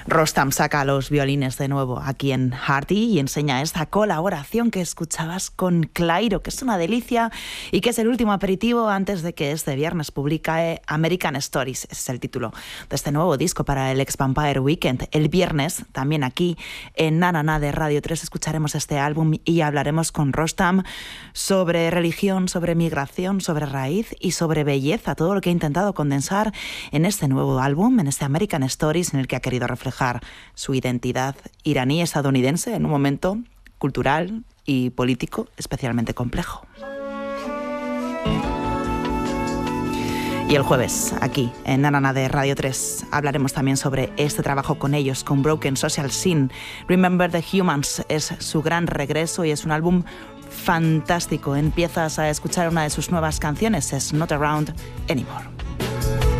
Rostam saca los violines de nuevo aquí en Hearty y enseña esta colaboración que escuchabas con Clairo, que es una delicia y que es el último aperitivo antes de que este viernes publique American Stories. Ese es el título de este nuevo disco para el Ex Vampire Weekend. El viernes, también aquí en Na Na Na de Radio 3, escucharemos este álbum y hablaremos con Rostam sobre religión, sobre migración, sobre raíz y sobre belleza, todo lo que ha intentado condensar en este nuevo álbum, en este American Stories, en el que ha querido reflejar su identidad iraní-estadounidense en un momento cultural y político especialmente complejo. Y el jueves, aquí, en Na Na Na de Radio 3, hablaremos también sobre este trabajo con ellos, con Broken Social Scene. Remember the Humans es su gran regreso y es un álbum fantástico. Empiezas a escuchar una de sus nuevas canciones, es Not Around Anymore.